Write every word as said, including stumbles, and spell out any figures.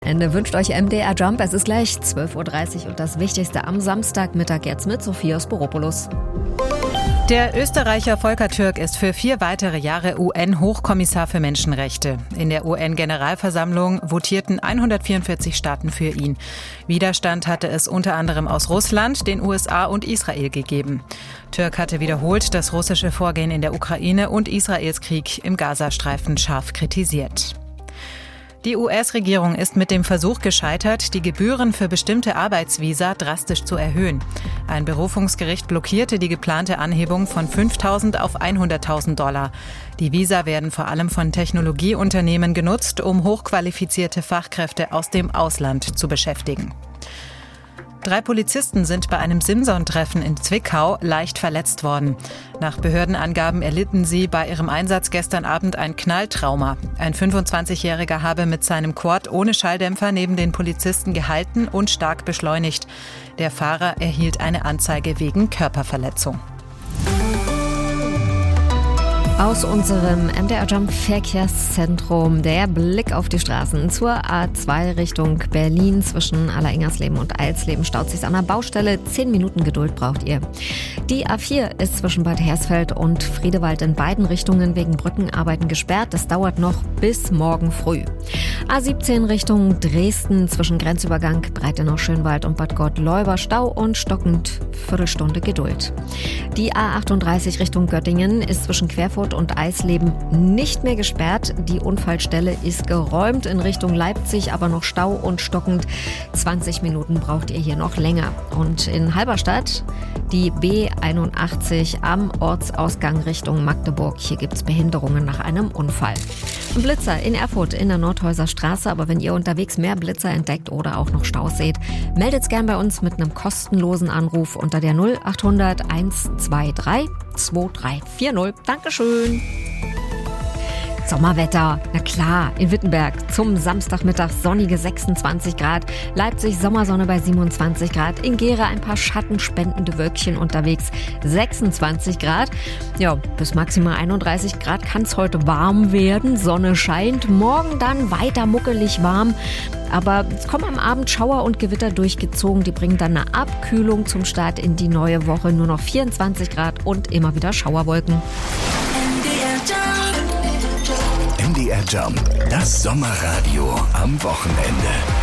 Wochenende wünscht euch M D R Jump. Es ist gleich zwölf Uhr dreißig und das Wichtigste am Samstagmittag jetzt mit Sophia Sporopoulos. Der Österreicher Volker Türk ist für vier weitere Jahre U N-Hochkommissar für Menschenrechte. In der U N-Generalversammlung votierten hundertvierundvierzig Staaten für ihn. Widerstand hatte es unter anderem aus Russland, den U S A und Israel gegeben. Türk hatte wiederholt das russische Vorgehen in der Ukraine und Israels Krieg im Gazastreifen scharf kritisiert. Die U S-Regierung ist mit dem Versuch gescheitert, die Gebühren für bestimmte Arbeitsvisa drastisch zu erhöhen. Ein Berufungsgericht blockierte die geplante Anhebung von fünftausend auf hunderttausend Dollar. Die Visa werden vor allem von Technologieunternehmen genutzt, um hochqualifizierte Fachkräfte aus dem Ausland zu beschäftigen. Drei Polizisten sind bei einem Simson-Treffen in Zwickau leicht verletzt worden. Nach Behördenangaben erlitten sie bei ihrem Einsatz gestern Abend ein Knalltrauma. Ein fünfundzwanzigjähriger habe mit seinem Quad ohne Schalldämpfer neben den Polizisten gehalten und stark beschleunigt. Der Fahrer erhielt eine Anzeige wegen Körperverletzung. Aus unserem M D R Jump Verkehrszentrum der Blick auf die Straßen zur A zwei Richtung Berlin. Zwischen Alleringers-Leben und Eilsleben staut sich an der Baustelle. Zehn Minuten Geduld braucht ihr. Die A vier ist zwischen Bad Hersfeld und Friedewald in beiden Richtungen wegen Brückenarbeiten gesperrt. Das dauert noch bis morgen früh. A siebzehn Richtung Dresden zwischen Grenzübergang Breitenau-Schönwald und Bad Gottleuba Stau und stockend Viertelstunde Geduld. Die A achtunddreißig Richtung Göttingen ist zwischen Querfurt und Eisleben nicht mehr gesperrt. Die Unfallstelle ist geräumt in Richtung Leipzig, aber noch Stau und stockend. zwanzig Minuten braucht ihr hier noch länger. Und in Halberstadt die B einundachtzig am Ortsausgang Richtung Magdeburg. Hier gibt es Behinderungen nach einem Unfall. Ein Blitzer in Erfurt in der Nordhäuser Straße. Aber wenn ihr unterwegs mehr Blitzer entdeckt oder auch noch Staus seht, meldet's gern bei uns mit einem kostenlosen Anruf unter der null achthundert hundertzweiundzwanzig vierzig. Dankeschön. Sommerwetter, na klar, in Wittenberg zum Samstagmittag sonnige sechsundzwanzig Grad, Leipzig Sommersonne bei siebenundzwanzig Grad, in Gera ein paar schattenspendende Wölkchen unterwegs, sechsundzwanzig Grad. Ja, bis maximal einunddreißig Grad kann es heute warm werden, Sonne scheint, morgen dann weiter muckelig warm. Aber es kommen am Abend Schauer und Gewitter durchgezogen. Die bringen dann eine Abkühlung zum Start in die neue Woche. Nur noch vierundzwanzig Grad und immer wieder Schauerwolken. M D R Jump, das Sommerradio am Wochenende.